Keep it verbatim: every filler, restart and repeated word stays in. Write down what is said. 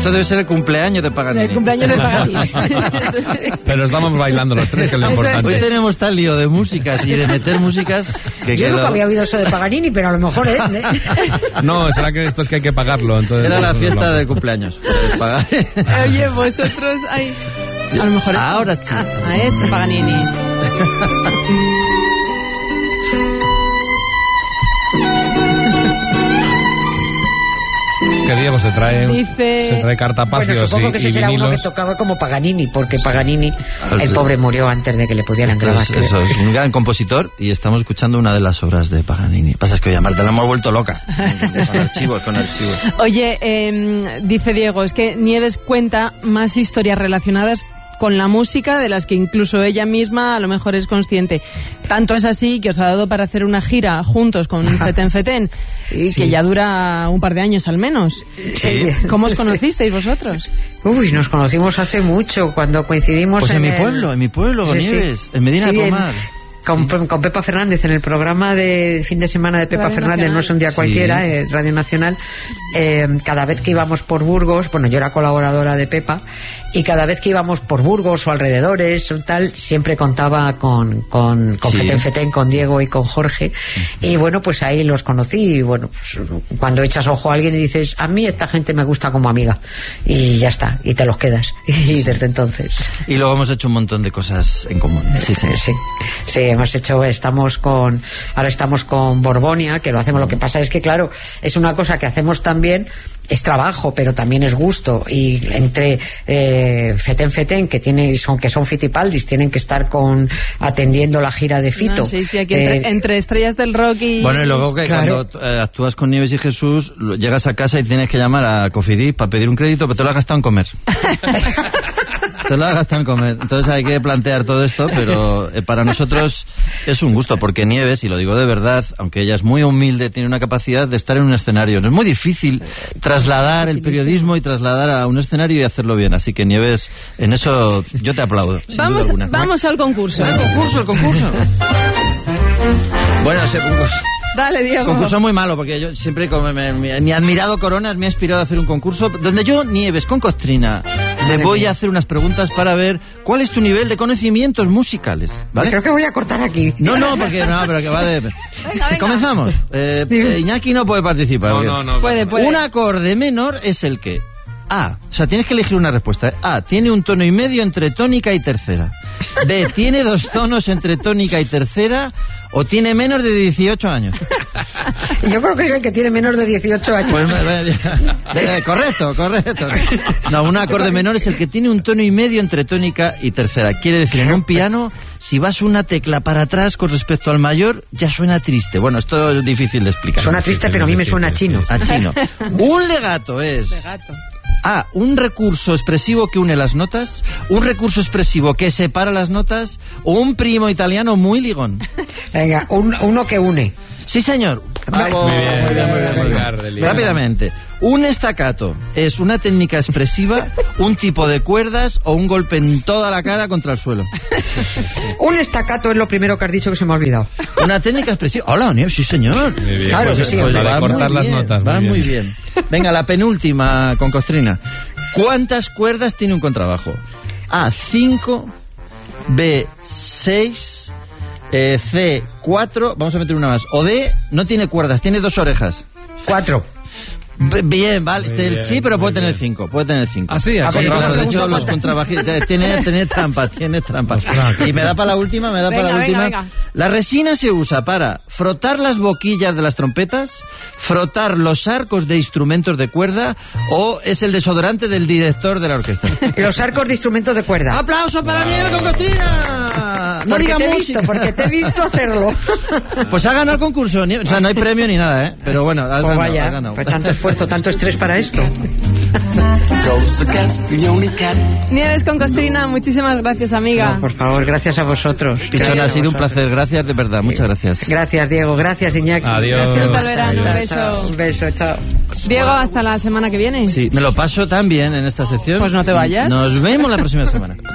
Esto debe ser el cumpleaños de Paganini. El cumpleaños de Paganini. Pero estamos bailando los tres, que es lo importante. Hoy tenemos tal lío de músicas y de meter músicas que Yo quedó... nunca había oído eso de Paganini, pero a lo mejor es, ¿eh? No, será que esto es que hay que pagarlo. Entonces Era la fiesta lo... de cumpleaños. Pagar. Oye, vosotros hay... A lo mejor... Ahora sí. Ah, este Paganini. Que Diego se trae, Dice... se trae cartapacios Bueno, supongo y, que ese y será vinilos. uno que tocaba como Paganini, porque Paganini, Alto. el pobre, murió antes de que le pudieran Esto grabar. es, eso, es un gran compositor y estamos escuchando una de las obras de Paganini. Pasa es que hoy a Marta la hemos vuelto loca. Con archivos, con archivos. Oye, eh, dice Diego, es que Nieves cuenta más historias relacionadas con la música de las que incluso ella misma a lo mejor es consciente. Tanto es así que os ha dado para hacer una gira juntos con Feten Feten, y Sí. que ya dura un par de años al menos. Sí. ¿Cómo os conocisteis vosotros? Uy, nos conocimos hace mucho, cuando coincidimos Pues en, en mi el- pueblo, en mi pueblo, con Sí, sí. Nieves, en Medina Sí, de en- Pomar. Con, con Pepa Fernández, en el programa de fin de semana de Pepa Radio Fernández, Nacional. no es un día Sí. cualquiera, eh, Radio Nacional, eh, cada vez que íbamos por Burgos, bueno, yo era colaboradora de Pepa, y cada vez que íbamos por Burgos o alrededores o tal, siempre contaba con, con, con Sí. Feten Feten, con Diego y con Jorge, y bueno, pues ahí los conocí, y bueno, pues cuando echas ojo a alguien y dices, a mí esta gente me gusta como amiga, y ya está, y te los quedas, y desde entonces... Y luego hemos hecho un montón de cosas en común. Sí, sí. Sí, sí, hemos hecho, estamos con, ahora estamos con Borbonia, que lo hacemos, lo que pasa es que claro, es una cosa que hacemos también, es trabajo, pero también es gusto, y entre eh, Feten Feten, que tiene, son, que son fitipaldis, tienen que estar con, atendiendo la gira de Fito. No, sí, sí, aquí entre, Eh, entre estrellas del rock y... Bueno, y luego que Claro. cuando eh, actúas con Nieves y Jesús, lo- llegas a casa y tienes que llamar a Cofidis para pedir un crédito, pero te lo has gastado en comer. Te lo has gastado en comer. Entonces hay que plantear todo esto, pero eh, para nosotros es un gusto, porque Nieves, y lo digo de verdad, aunque ella es muy humilde, tiene una capacidad de estar en un escenario. No es muy difícil trasladar el periodismo y trasladar a un escenario y hacerlo bien. Así que Nieves, en eso yo te aplaudo. sin duda Vamos, alguna. vamos al concurso. El concurso, el concurso. Bueno, ese concurso. Dale, Diego. Concurso muy malo, porque yo siempre, como me, me- mi admirado Coronas me ha inspirado a hacer un concurso donde yo, Nieves, con Costrina, te voy a hacer unas preguntas para ver cuál es tu nivel de conocimientos musicales, ¿vale? Creo que voy a cortar aquí. No, no, porque no, pero que va de... Venga, venga. Comenzamos. Eh, eh, Iñaki no puede participar. No, porque- no, no. Puede, puede. Un acorde menor es el que A, o sea, tienes que elegir una respuesta. A, tiene un tono y medio entre tónica y tercera. B, tiene dos tonos entre tónica y tercera, o tiene menos de dieciocho años. Yo creo que es el que tiene menos de dieciocho años. Pues, eh, eh, correcto, correcto. No, un acorde menor es el que tiene un tono y medio entre tónica y tercera. Quiere decir, en un piano, si vas una tecla para atrás con respecto al mayor, ya suena triste. Bueno, esto es difícil de explicar. Suena triste, pero a mí me suena a chino. A chino. Un legato es... Legato. A, un recurso expresivo que une las notas, un recurso expresivo que separa las notas, o un primo italiano muy ligón. Venga, un- uno que une. Sí, señor. Bravo. Muy bien, Muy bien, muy bien, muy bien. Edgar de Liga. Rápidamente. Un estacato es una técnica expresiva, un tipo de cuerdas o un golpe en toda la cara contra el suelo. Un estacato es lo primero que has dicho que se me ha olvidado. Una técnica expresiva. Hola, Nieves, sí, señor. Muy bien. Claro que sí, Pues hombre. vale, va cortar muy las bien, notas. Va muy muy bien. bien. Venga, la penúltima con Costrina. ¿Cuántas cuerdas tiene un contrabajo? A, cinco. B, seis. Eh, C, cuatro. Vamos a meter una más. O D, no tiene cuerdas, tiene dos orejas. Cuatro. B- Bien, vale. Muy este, bien, sí, pero muy puede tener bien. cinco. Puede tener cinco. Ah, sí, Ah, el pero Claro, contrabajo. de hecho, pregunta los cuántas. contrabajistas tiene, tiene trampa, tiene trampa. Y me da para la última, me da Venga, para la venga, última. venga. La resina se usa para frotar las boquillas de las trompetas, frotar los arcos de instrumentos de cuerda, o es el desodorante del director de la orquesta. Los arcos de instrumentos de cuerda. ¡Aplauso para Nieves con Costrina! No porque diga te he música. visto, porque te he visto hacerlo. Pues ha ganado el concurso, Nieves. O sea, no hay premio ni nada, ¿eh? Pero bueno, has Pues ganado, vaya, has ganado. pues tanto esfuerzo, tanto estrés para esto. Nieves con Costrina, muchísimas gracias, amiga. No, por favor, gracias a vosotros. Pichón, Gracias ha a sido un vosotros. placer. Gracias, de verdad. Muchas gracias. Gracias, Diego. Gracias, Iñaki. Adiós. Disfruta el verano, un Chao, beso. chao. Un beso, chao. Diego, hasta la semana que viene. Sí, me lo paso tan bien en esta sección. Pues no te vayas. Nos vemos la próxima semana.